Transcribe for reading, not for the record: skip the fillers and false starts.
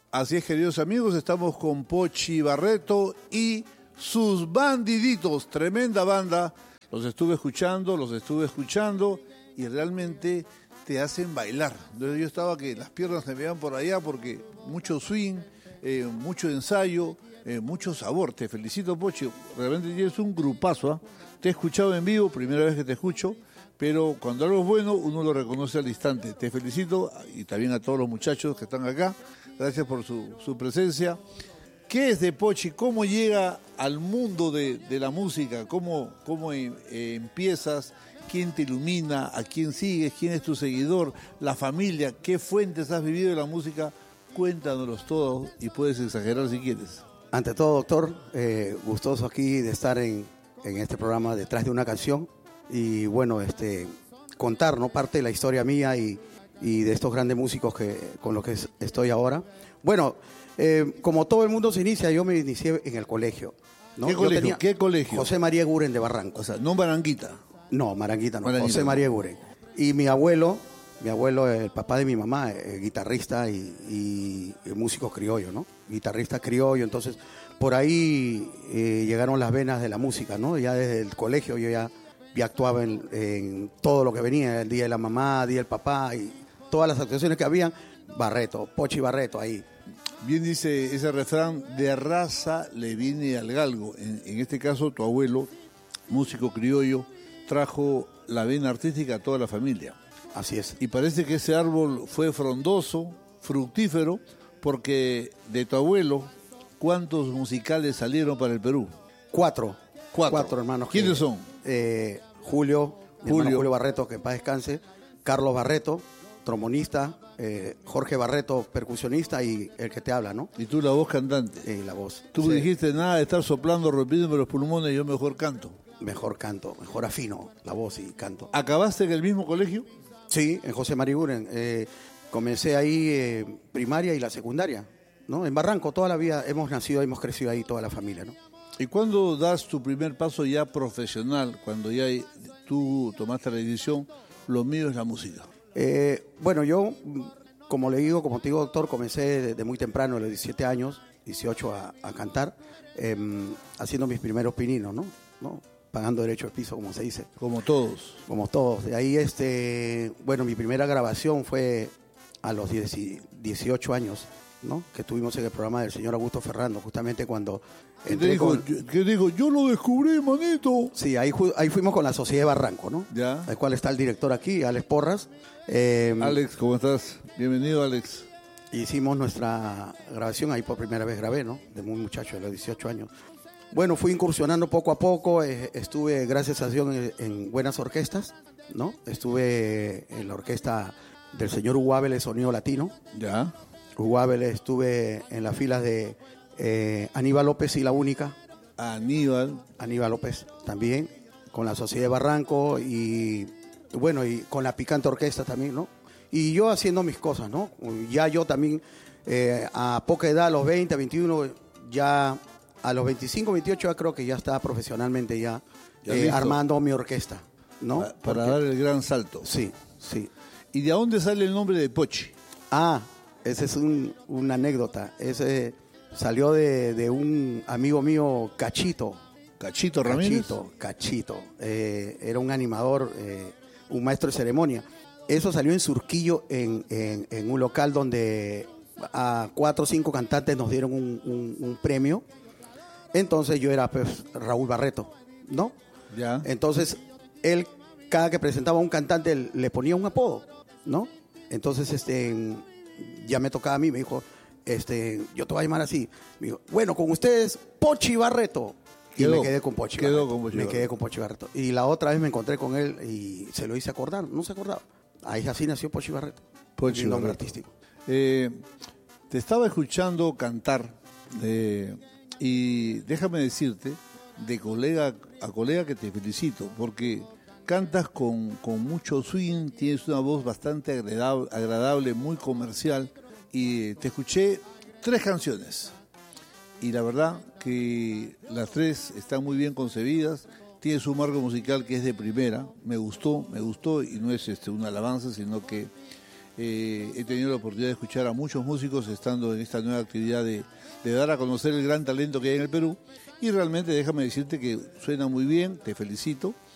Así es, queridos amigos, estamos con Pochi Barreto y sus Bandiditos, tremenda banda. Los estuve escuchando y realmente te hacen bailar. Entonces yo estaba que las piernas se me iban por allá porque mucho swing, mucho ensayo, mucho sabor. Te felicito, Pochi, realmente tienes un grupazo, ¿eh? Te he escuchado en vivo, primera vez que te escucho, pero cuando algo es bueno uno lo reconoce al instante. Te felicito y también a todos los muchachos que están acá. Gracias por su presencia. ¿Qué es de Pochi? ¿Cómo llega al mundo de la música? ¿Cómo empiezas? ¿Quién te ilumina? ¿A quién sigues? ¿Quién es tu seguidor? ¿La familia? ¿Qué fuentes has vivido de la música? Cuéntanos todo y puedes exagerar si quieres. Ante todo, doctor, gustoso aquí de estar en este programa Detrás de una Canción y bueno, contar, ¿no?, parte de la historia mía y de estos grandes músicos con los que estoy ahora. Bueno, como todo el mundo se inicia, yo me inicié en el colegio, ¿no? ¿Qué colegio? José María Eguren de Barranco. O sea, no Maranguita. No, Maranguita no, Maranguita, José María Eguren. Y mi abuelo, el papá de mi mamá, guitarrista y músico criollo, ¿no? Guitarrista criollo, entonces por ahí llegaron las venas de la música, ¿no? Ya desde el colegio yo ya actuaba en todo lo que venía, el Día de la Mamá, el Día del Papá y todas las actuaciones que habían, Barreto, Pochi Barreto ahí. Bien dice ese refrán, de raza le viene al galgo. En este caso, tu abuelo, músico criollo, trajo la vena artística a toda la familia. Así es. Y parece que ese árbol fue frondoso, fructífero, porque de tu abuelo, ¿cuántos musicales salieron para el Perú? Cuatro hermanos. ¿Quiénes son? Julio Barreto, que en paz descanse, Carlos Barreto, trombonista, Jorge Barreto, percusionista y el que te habla, ¿no? Y tú la voz cantante. La voz. Tú Sí. dijiste, nada de estar soplando, rompiéndome los pulmones, yo mejor canto. Mejor canto, mejor afino la voz y canto. ¿Acabaste en el mismo colegio? Sí, en José María Eguren. Comencé ahí primaria y la secundaria, ¿no? En Barranco, toda la vida hemos crecido ahí toda la familia, ¿no? ¿Y cuándo das tu primer paso ya profesional, cuando ya tú tomaste la decisión, lo mío es la música? Bueno, yo, como te digo, doctor, comencé desde muy temprano, a los 17 años, 18 a cantar, haciendo mis primeros pininos, ¿no? Pagando derecho de piso, como se dice. Como todos. Como todos. De ahí, bueno, mi primera grabación fue a los 18 años, ¿no? Que estuvimos en el programa del señor Augusto Ferrando, justamente cuando entré ¿Qué digo? Yo lo descubrí, manito. Sí, ahí fuimos con la Sociedad de Barranco, ¿no? Ya. Al cual está el director aquí, Alex Porras. Alex, ¿cómo estás? Bienvenido, Alex. Hicimos nuestra grabación, ahí por primera vez grabé, ¿no? De muy muchacho, de los 18 años. Bueno, fui incursionando poco a poco, estuve, gracias a Dios, en buenas orquestas, ¿no? Estuve en la orquesta del señor Hugo Áviles, Sonido Latino. Ya. Hugo Áviles, estuve en las filas de Aníbal López y La Única. Aníbal López también, con la Sociedad de Barranco y bueno, y con la Picante Orquesta también, ¿no? Y yo haciendo mis cosas, ¿no? Ya yo también, a poca edad, a los 20, 21, ya a los 25, 28 ya creo que ya estaba profesionalmente ya armando mi orquesta, ¿no? Para dar el gran salto. Sí, sí. ¿Y de dónde sale el nombre de Pochi? Esa es una anécdota. Ese salió de un amigo mío, Cachito. ¿Cachito Ramírez? Cachito. Era un animador, un maestro de ceremonia. Eso salió en Surquillo, en un local donde a 4 o 5 cantantes nos dieron un premio. Entonces yo era, pues, Raúl Barreto, ¿no? Ya. Entonces él, cada que presentaba a un cantante, le ponía un apodo, ¿no? Entonces ya me tocaba a mí, me dijo, yo te voy a llamar así. Me dijo, bueno, con ustedes, Pochi Barreto. Y me quedé con Pochi Barreto. Me quedé con Pochi Barreto. Y la otra vez me encontré con él y se lo hice acordar, no se acordaba. Ahí así nació Pochi Barreto. Pochi un nombre Barreto. artístico. Te estaba escuchando cantar y déjame decirte, de colega a colega, que te felicito, porque cantas con mucho swing, tienes una voz bastante agradable, muy comercial, y te escuché 3 canciones. Y la verdad que las 3 están muy bien concebidas, tienes un marco musical que es de primera, me gustó, y no es una alabanza, sino que He tenido la oportunidad de escuchar a muchos músicos estando en esta nueva actividad de dar a conocer el gran talento que hay en el Perú. Y realmente déjame decirte que suena muy bien, te felicito.